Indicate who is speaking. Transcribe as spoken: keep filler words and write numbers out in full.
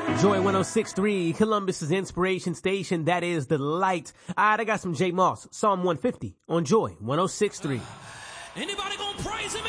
Speaker 1: Joy one oh six point three, Columbus's inspiration station. That is the light. All right, I got some J Moss, Psalm one fifty on Joy one oh six point three.
Speaker 2: Anybody gonna praise him?